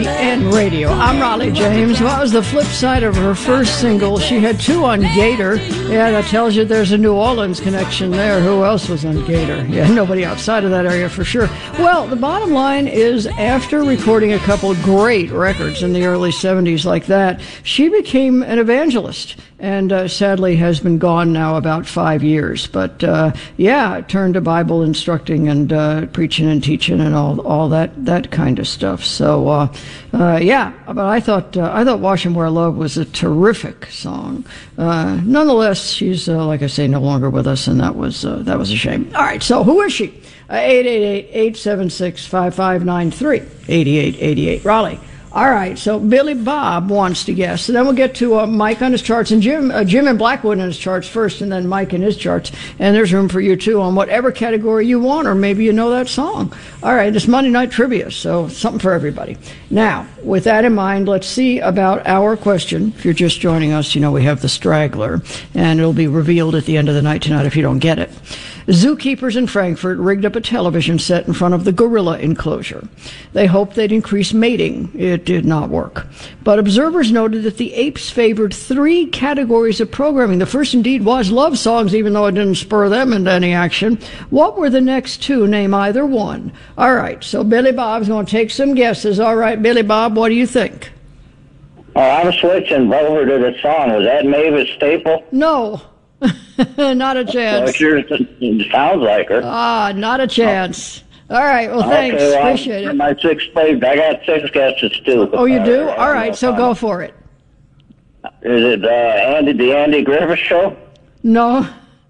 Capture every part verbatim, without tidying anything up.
T N Radio. I'm Raleigh James. What was the flip side of her first single? She had two on Gator. Yeah, that tells you there's a New Orleans connection there. Who else was on Gator? Yeah, nobody outside of that area for sure. Well, the bottom line is after recording a couple of great records in the early seventies like that, she became an evangelist and uh, sadly has been gone now about five years. But uh, yeah, turned to Bible instructing and uh, preaching and teaching and all all that that kind of stuff. So uh, uh, yeah, but I thought uh, I thought "Wash and Wear Love" was a terrific song. Uh, nonetheless, she's uh, like I say, no longer with us, and that was uh, that was a shame. All right, so who is she? Uh, eight eight eight, eight seven six, five five nine three, eight eight eight eight. Raleigh. All right, so Billy Bob wants to guess. So then we'll get to uh, Mike on his charts, and Jim uh, Jim and Blackwood on his charts first, and then Mike in his charts. And there's room for you, too, on whatever category you want, or maybe you know that song. All right, it's Monday Night Trivia, so something for everybody. Now, with that in mind, let's see about our question. If you're just joining us, you know we have the straggler, and it'll be revealed at the end of the night tonight if you don't get it. Zookeepers in Frankfurt rigged up a television set in front of the gorilla enclosure. They hoped they'd increase mating. It did not work. But observers noted that the apes favored three categories of programming. The first indeed was love songs, even though it didn't spur them into any action. What were the next two? Name either one. All right, so Billy Bob's going to take some guesses. All right, Billy Bob, what do you think? Oh, I'm switching over to the song. Was that Mavis Staple? No. Not a chance. Well, it sure sounds like her. Ah, not a chance. All right, well, thanks. Okay, well, appreciate it. My six page, I got six guesses, too. Oh, you do? Uh, All right, so go for it. Is it uh, Andy, the Andy Griffith Show? No.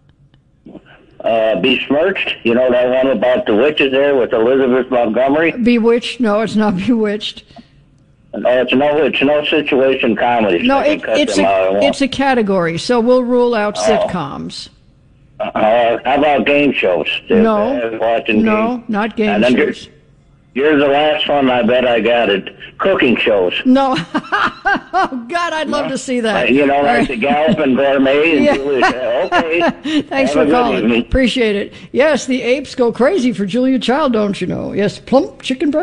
Uh, Besmirched? You know that one about the witches there with Elizabeth Montgomery? Bewitched? No, it's not Bewitched. No, it's no, it's no situation comedy. No, it, it's a it's a category, so we'll rule out oh. sitcoms. Uh, how about game shows? No, uh, watching no, game. not game shows. Here's, here's the last one. I bet I got it. Cooking shows. No. Oh God, I'd love no. to see that. Uh, you know, like right. the Galloping Gourmet. And yeah. Julia, okay. Thanks Have for calling. Appreciate it. Yes, the apes go crazy for Julia Child, don't you know? Yes, plump chicken breast.